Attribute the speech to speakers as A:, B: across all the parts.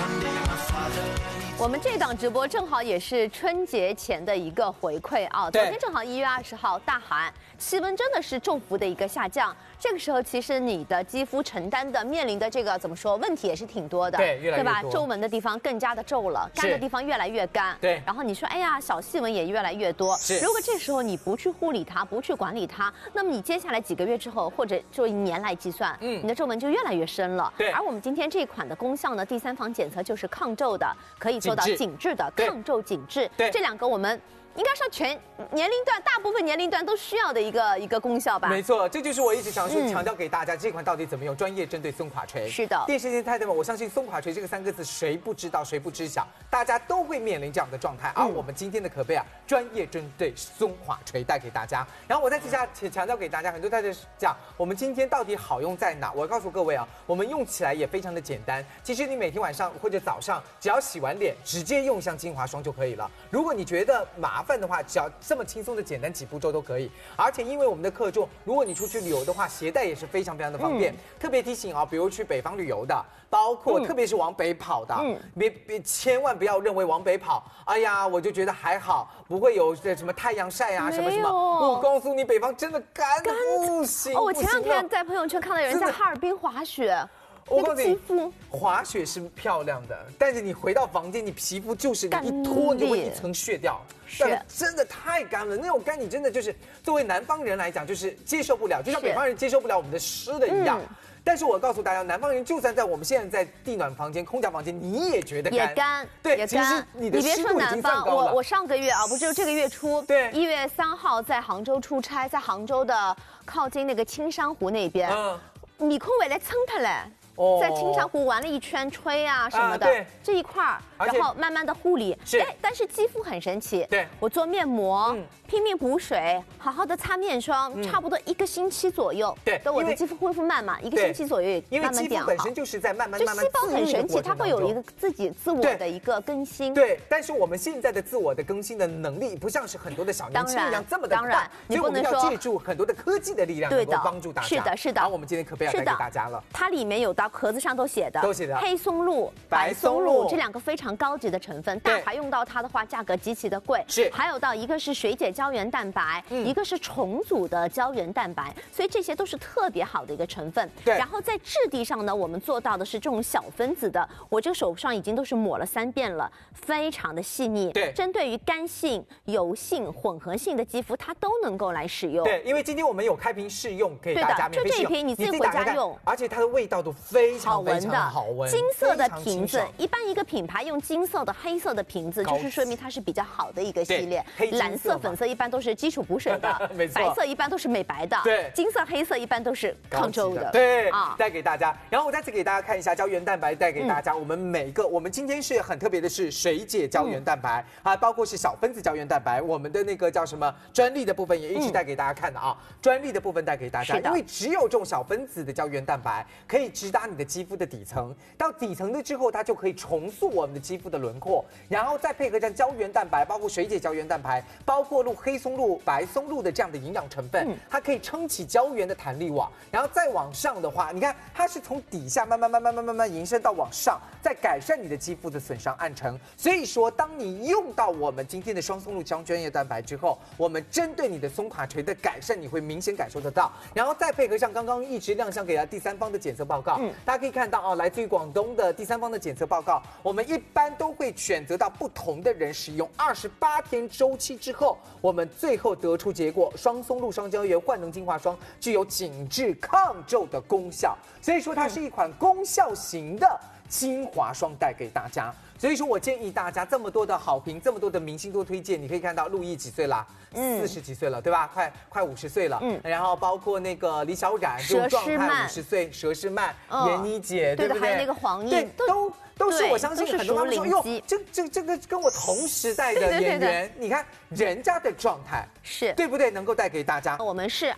A: 我们这档直播正好也是春节前的一个回馈啊。昨天正好1月20号，大寒，气温真的是骤幅的一个下降。这个时候，其实你的肌肤承担的、面临的这个怎么说问题也是挺多的，
B: 对，越来越多，
A: 对吧？皱纹的地方更加的皱了，干的地方越来越干，
B: 对。
A: 然后你说，哎呀，小细纹也越来越多。
B: 是。
A: 如果这时候你不去护理它，不去管理它，那么你接下来几个月之后，或者就1年来计算，你的皱纹就越来越深了。
B: 对。
A: 而我们今天这一款的功效呢，第3方检测就是抗皱的，可以做到紧致的。抗皱紧致，
B: 对
A: 这2个我们应该说全年龄段、大部分年龄段都需要的一个功效吧？
B: 没错，这就是我一直想说强调给大家，这款到底怎么用？专业针对松垮垂。
A: 是的，
B: 电视前太太们，我相信松垮垂这个3个字谁不知道，谁不知晓，大家都会面临这样的状态。而我们今天的可贝专业针对松垮垂带给大家。然后我在这下强调给大家，很多太太讲，我们今天到底好用在哪？我告诉各位我们用起来也非常的简单。其实你每天晚上或者早上，只要洗完脸，直接用像精华霜就可以了。如果你觉得麻烦的话，只要这么轻松的简单几步骤都可以。而且因为我们的克重，如果你出去旅游的话，携带也是非常非常的方便。特别提醒比如去北方旅游的，包括特别是往北跑的，千万不要认为往北跑，哎呀，我就觉得还好，不会有什么太阳晒什么什么。我告诉你，北方真的干的不行。
A: 我前2天在朋友圈看到有人在哈尔滨滑雪。
B: 我告诉你，滑雪是漂亮的，但是你回到房间，你皮肤就是你一脱你就会一层卸掉，真的太干了。那种干你真的就是作为南方人来讲就是接受不了，就像北方人接受不了我们的湿的一样。但是我告诉大家，南方人就算在我们现在在地暖房间、空调房间，你也觉得干。
A: 也干，
B: 对，其实你的湿度已经算高了。
A: 我上个月不就这个月初，对，1月3号在杭州出差，在杭州的靠近那个青山湖那边，米空尾来蹭它嘞。在青山湖玩了一圈，吹什么的，这一块然后慢慢的护理，但是肌肤很神奇，我做面膜，拼命补水，好好的擦面霜，差不多1个星期左右，等我的肌肤恢复慢嘛，1个星期左右也慢慢变好。
B: 因为肌肤本身就是在慢慢
A: 就细胞很神奇，它会有一个自我的一个更新。
B: 对，但是我们现在的自我的更新的能力，不像是很多的小年轻一样这么的快，
A: 你不能说
B: 借助很多的科技的力量，能够帮助大家。
A: 是的。
B: 然后我们今天可不要带给大家了，
A: 它里面有的壳子上都写的黑松露、白松
B: 露
A: 这2个非常高级的成分，大牌用到它的话，价格极其的贵。
B: 是，
A: 还有一个是水解胶原蛋白，一个是重组的胶原蛋白，所以这些都是特别好的一个成分。然后在质地上呢，我们做到的是这种小分子的，我这个手上已经都是抹了3遍了，非常的细腻。
B: 对，
A: 针对于干性、油性、混合性的肌肤，它都能够来使用。
B: 对，因为今天我们有开瓶试用给大家，
A: 就这一瓶你自己回家用，
B: 而且它的味道都非常非常好闻，
A: 金色的瓶子，一般一个品牌用金色的、黑色的瓶子，就是说明它是比较好的一个系列。蓝色、粉色一般都是基础补水的，白色一般都是美白的，
B: 对，
A: 金色、黑色一般都是抗皱的，
B: 对带给大家。然后我再次给大家看一下胶原蛋白，带给大家。我们今天是很特别的是水解胶原蛋白包括是小分子胶原蛋白，我们的那个叫什么专利的部分也一起带给大家看的专利的部分带给大家，因为只有这种小分子的胶原蛋白可以直达你的肌肤的底层，到底层的之后，它就可以重塑我们的肌肤的轮廓，然后再配合上胶原蛋白，包括水解胶原蛋白，包括黑松露、白松露的这样的营养成分，它可以撑起胶原的弹力网，然后再往上的话，你看它是从底下慢慢延伸到往上，再改善你的肌肤的损伤暗沉。所以说，当你用到我们今天的双松露胶原蛋白之后，我们针对你的松垮垂的改善，你会明显感受得到，然后再配合上刚刚一直亮相给大家第3方的检测报告，大家可以看到来自于广东的第3方的检测报告，我们一般都会选择到不同的人使用28天周期之后，我们最后得出结果，双松露双胶原焕能精华霜具有紧致抗皱的功效，所以说它是一款功效型的精华霜带给大家。所以说我建议大家，这么多的好评，这么多的明星多推荐，你可以看到陆毅几岁啦？40几岁了，对吧？快50岁了。然后包括那个李小冉这种状态，50岁，佘诗曼、闫妮姐，对不对？
A: 还有那个黄奕，
B: 都是我相信很多他们说，哟，这个跟我同时代的演员，你看人家的状态
A: 是
B: 对不对？能够带给大家。
A: 我们是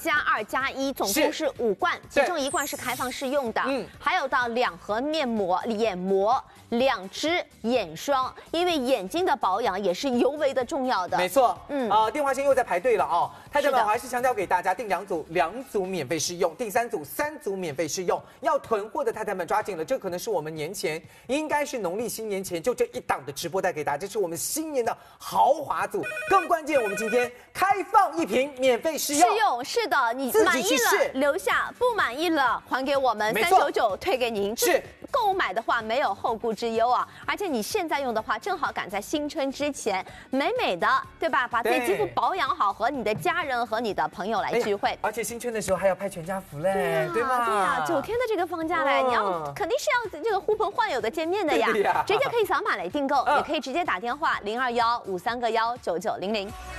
A: 2+2+1，总共是5罐，其中1罐是开放式用的，还有到2盒面膜、眼膜。2支眼霜，因为眼睛的保养也是尤为的重要的。
B: 没错，电话线又在排队了太太们，我还是强调给大家，订2组，2组免费试用，订3组，3组免费试用。要囤货的太太们抓紧了，这可能是我们年前，应该是农历新年前就这一档的直播带给大家，这是我们新年的豪华组。更关键，我们今天开放1瓶免费试用。
A: 试用是的，你满意了留下，不满意了还给我们，399退给您。
B: 是。
A: 购买的话没有后顾之忧啊，而且你现在用的话，正好赶在新春之前，美美的，对吧？把自己肌肤保养好，和你的家人和你的朋友来聚会。
B: 而且新春的时候还要拍全家福嘞，对吧？
A: 对呀，9天的这个放假嘞，你要肯定是要这个呼朋唤友的见面的呀。直接可以扫码来订购，也可以直接打电话0215319900。